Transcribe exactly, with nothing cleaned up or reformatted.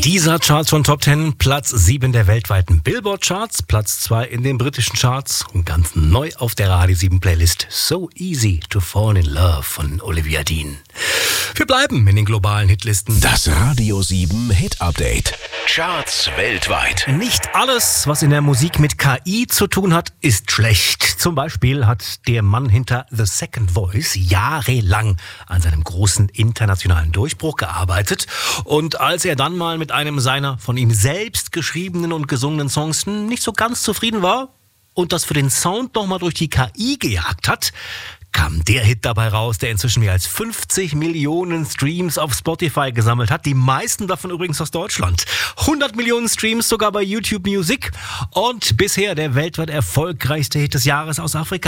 Dieser Charts von Top zehn, Platz sieben der weltweiten Billboard-Charts, Platz zwei in den britischen Charts und ganz neu auf der Radio sieben Playlist So Easy to Fall in Love von Olivia Dean. Wir bleiben in den globalen Hitlisten. Das Radio sieben Hit Update. Charts weltweit. Nicht alles, was in der Musik mit K I zu tun hat, ist schlecht. Zum Beispiel hat der Mann hinter The Second Voice jahrelang an seinem großen internationalen Durchbruch gearbeitet. Und als er dann mal mit einem seiner von ihm selbst geschriebenen und gesungenen Songs nicht so ganz zufrieden war und das für den Sound nochmal durch die K I gejagt hat, kam der Hit dabei raus, der inzwischen mehr als fünfzig Millionen Streams auf Spotify gesammelt hat. Die meisten davon übrigens aus Deutschland. hundert Millionen Streams sogar bei YouTube Music. Und bisher der weltweit erfolgreichste Hit des Jahres aus Afrika.